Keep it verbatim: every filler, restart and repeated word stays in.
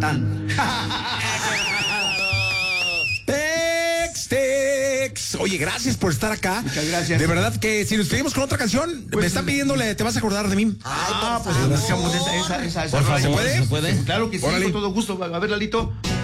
Satán. Tex, Tex. Oye, gracias por estar acá. Muchas gracias. De verdad que si nos pedimos con otra canción, Pues, me están pidiéndole, te vas a acordar de mí. Ah, pues escuchamos esa, esa, esa. Por favor, ¿Se puede? ¿se puede? Claro que sí, Órale. con todo gusto. A ver, Lalito.